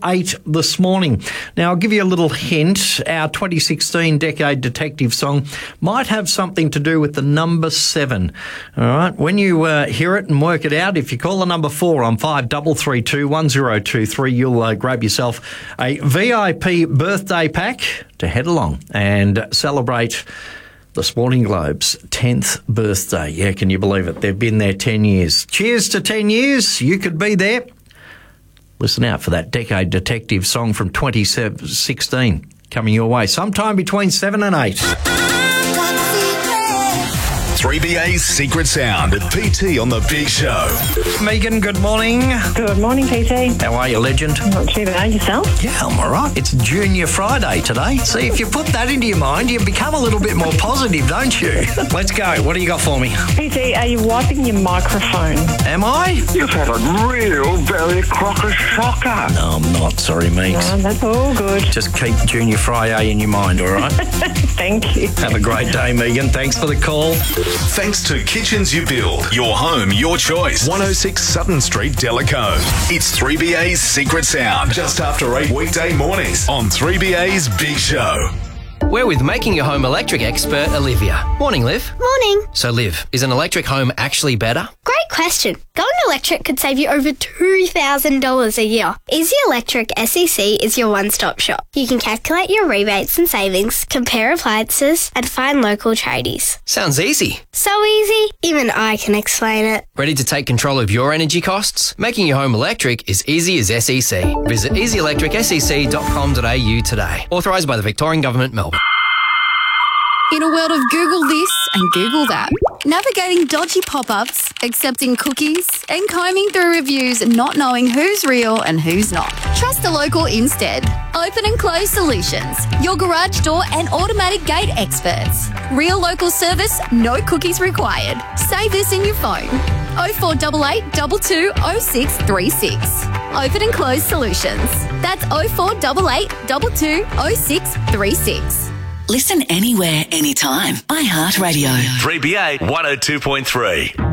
8 this morning. Now, I'll give you a little hint. Our 2016 Decade Detective song might have something to do with the number 7. All right, when you hear it and work it out, if you call the number 4 on 5332 1023, you'll grab yourself a VIP birthday pack to head along and celebrate the Sporting Globe's 10th birthday. Yeah, can you believe it? They've been there 10 years. Cheers to 10 years. You could be there. Listen out for that Decade Detective song from 2016 coming your way sometime between 7 and 8. 3BA's Secret Sound at PT on The Big Show. Megan, good morning. Good morning, PT. How are you, legend? Not too bad. Yourself? Yeah, I'm all right. It's Junior Friday today. See, if you put that into your mind, you become a little bit more positive, don't you? Let's go. What do you got for me? PT, are you wiping your microphone? Am I? You've had a real Barry Crocker shocker. No, I'm not. Sorry, Meeks. No, that's all good. Just keep Junior Friday in your mind, all right? Thank you. Have a great day, Megan. Thanks for the call. Thanks to Kitchens You Build. Your home, your choice. 106 Sutton Street, Delacombe. It's 3BA's Secret Sound. Just after 8 weekday mornings on 3BA's Big Show. We're with Making Your Home electric expert, Olivia. Morning, Liv. Morning. So, Liv, is an electric home actually better? Great question. Going electric could save you over $2,000 a year. Easy Electric SEC is your one-stop shop. You can calculate your rebates and savings, compare appliances, and find local tradies. Sounds easy. So easy, even I can explain it. Ready to take control of your energy costs? Making your home electric is easy as SEC. Visit easyelectricsec.com.au today. Authorised by the Victorian Government, Melbourne. In a world of Google this and Google that, navigating dodgy pop-ups, accepting cookies, and combing through reviews, not knowing who's real and who's not. Trust the local instead. Open and Close Solutions, your garage door and automatic gate experts. Real local service, no cookies required. Save this in your phone. 0488 22 0636. Open and Close Solutions. That's 0488 22 0636. Listen anywhere, anytime. iHeartRadio. 3BA 102.3.